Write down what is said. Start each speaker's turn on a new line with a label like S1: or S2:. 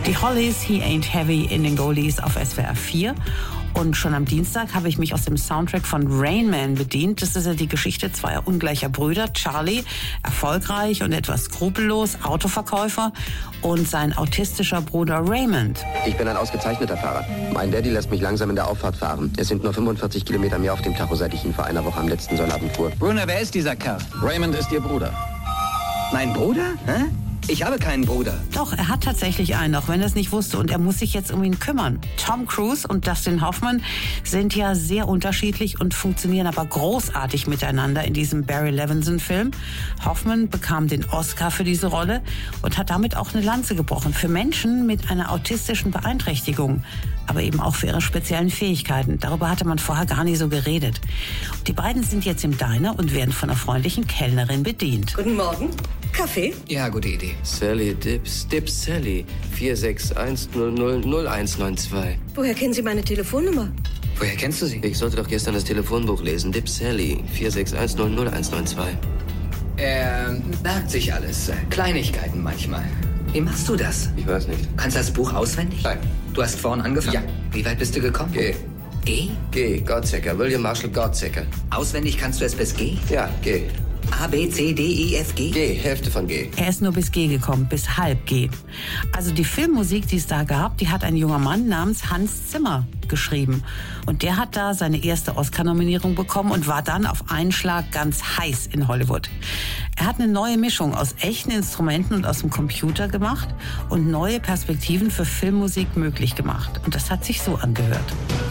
S1: Die Hollies, He Ain't Heavy in den Goldies auf SWR 4. Und schon am Dienstag habe ich mich aus dem Soundtrack von Rain Man bedient. Das ist ja die Geschichte zweier ungleicher Brüder. Charlie, erfolgreich und etwas skrupellos, Autoverkäufer, und sein autistischer Bruder Raymond.
S2: Ich bin ein ausgezeichneter Fahrer. Mein Daddy lässt mich langsam in der Auffahrt fahren. Es sind nur 45 Kilometer mehr auf dem Tacho, seit ich ihn vor einer Woche am letzten Sonnabend fuhr.
S3: Bruna, wer ist dieser Kerl?
S2: Raymond ist Ihr Bruder.
S3: Mein Bruder? Hä? Ich habe keinen Bruder.
S1: Doch, er hat tatsächlich einen, auch wenn er es nicht wusste. Und er muss sich jetzt um ihn kümmern. Tom Cruise und Dustin Hoffman sind ja sehr unterschiedlich und funktionieren aber großartig miteinander in diesem Barry Levinson-Film. Hoffman bekam den Oscar für diese Rolle und hat damit auch eine Lanze gebrochen für Menschen mit einer autistischen Beeinträchtigung, aber eben auch für ihre speziellen Fähigkeiten. Darüber hatte man vorher gar nicht so geredet. Die beiden sind jetzt im Diner und werden von einer freundlichen Kellnerin bedient.
S4: Guten Morgen. Kaffee?
S3: Ja, gute Idee.
S2: Sally Dips Sally 461000192.
S4: Woher kennen Sie meine Telefonnummer?
S3: Woher kennst du sie?
S2: Ich sollte doch gestern das Telefonbuch lesen. Dips Sally 461000192.
S3: Er merkt sich alles. Kleinigkeiten manchmal. Wie machst du das?
S2: Ich weiß nicht.
S3: Kannst du das Buch auswendig?
S2: Nein.
S3: Du hast vorhin angefangen?
S2: Ja.
S3: Wie weit bist du gekommen?
S2: G.
S3: G?
S2: G. Godzecker. William Marshall Godzecker.
S3: Auswendig kannst du es bis G?
S2: Ja, G.
S3: A, B, C, D, E, F, G?
S2: G. Hälfte von G.
S1: Er ist nur bis G gekommen, bis halb G. Also die Filmmusik, die es da gab, die hat ein junger Mann namens Hans Zimmer geschrieben. Und der hat da seine erste Oscar-Nominierung bekommen und war dann auf einen Schlag ganz heiß in Hollywood. Er hat eine neue Mischung aus echten Instrumenten und aus dem Computer gemacht und neue Perspektiven für Filmmusik möglich gemacht. Und das hat sich so angehört.